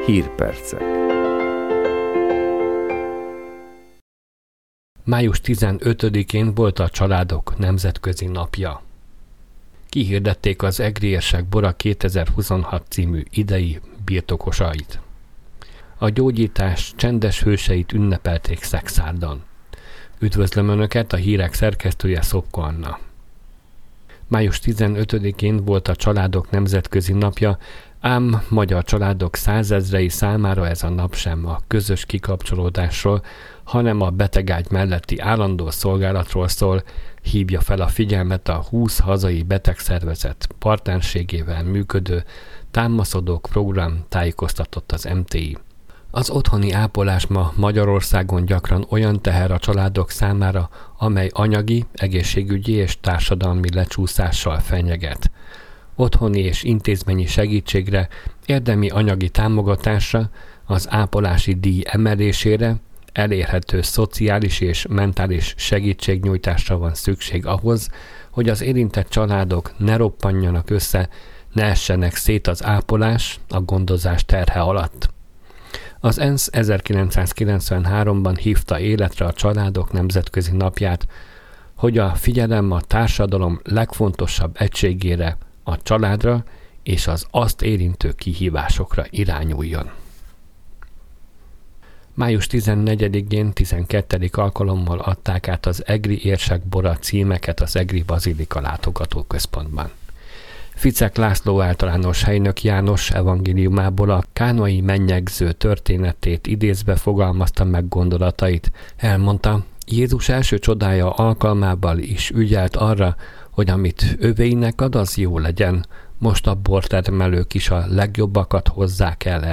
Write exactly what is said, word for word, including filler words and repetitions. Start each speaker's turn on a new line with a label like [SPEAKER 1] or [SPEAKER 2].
[SPEAKER 1] Hírpercek.
[SPEAKER 2] május tizenötödikén volt a Családok Nemzetközi Napja. Kihirdették az Egri Érsek Bora kétezer-huszonhat című idei birtokosait. A gyógyítás csendes hőseit ünnepelték Szekszárdan. Üdvözlöm Önöket, a hírek szerkesztője Szopko Anna. május tizenötödikén volt a Családok Nemzetközi Napja, ám magyar családok százezrei számára ez a nap sem a közös kikapcsolódásról, hanem a betegágy melletti állandó szolgálatról szól, hívja fel a figyelmet a húsz hazai betegszervezet partnerségével működő Támaszodók program, tájékoztatott az em té i. Az otthoni ápolás ma Magyarországon gyakran olyan teher a családok számára, amely anyagi, egészségügyi és társadalmi lecsúszással fenyeget. Otthoni és intézményi segítségre, érdemi anyagi támogatásra, az ápolási díj emelésére, elérhető szociális és mentális segítségnyújtásra van szükség ahhoz, hogy az érintett családok ne roppanjanak össze, ne essenek szét az ápolás, a gondozás terhe alatt. Az ENSZ ezerkilencszázkilencvenháromban hívta életre a Családok Nemzetközi Napját, hogy a figyelem a társadalom legfontosabb egységére, a családra és az azt érintő kihívásokra irányuljon. május tizennegyedikén tizenkettedik alkalommal adták át az Egri Érsek Bora címeket az Egri Bazilika látogatóközpontban. Ficek László általános helynök János evangéliumából a kánoai mennyegző történetét idézve fogalmazta meg gondolatait. Elmondta, Jézus első csodája alkalmával is ügyelt arra, hogy amit övéinek ad, az jó legyen. Most a bortermelők is a legjobbakat hozzák el